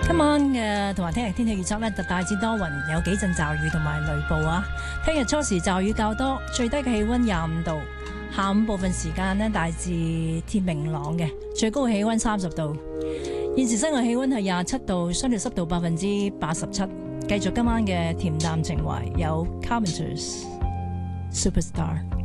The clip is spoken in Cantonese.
今晚嘅同埋聽日天氣預測呢，就大致多雲，有幾陣驟雨同埋雷暴啊。聽日初時驟雨較多，最低嘅氣溫25度，下午部分時間呢，大致天明朗嘅，最高氣溫30度。現時室外氣溫係27度，相對濕度87%。繼續今晚嘅恬淡情懷，有 Carpenters Superstar。